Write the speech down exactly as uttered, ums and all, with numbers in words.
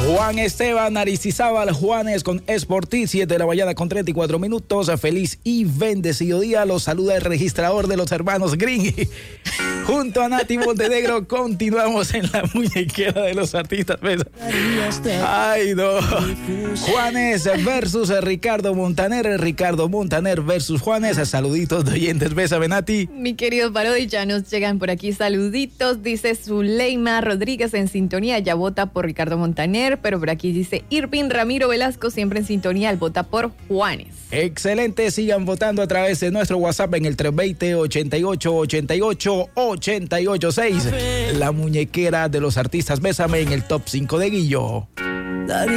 Juan Esteban Aristizábal Juanes con Sportis, siete de la mañana con treinta y cuatro minutos. Feliz y bendecido día. Los saluda el registrador de los hermanos Green. Junto a Nati Montenegro continuamos en la muñequera de los artistas. Ay, no. Juanes versus Ricardo Montaner. Ricardo Montaner versus Juanes. Saluditos de oyentes. Bésame, Nati. Mi querido Parodi, ya nos llegan por aquí saluditos. Dice Zuleima Rodríguez en sintonía. Ya vota por Ricardo Montaner. Pero por aquí dice Irving Ramiro Velasco, siempre en sintonía, él vota por Juanes. Excelente, sigan votando a través de nuestro WhatsApp en el tres dos cero, ochenta y ocho, ochenta y ocho, ochenta y ocho seis. La muñequera de los artistas Bésame en el top cinco de Guillo.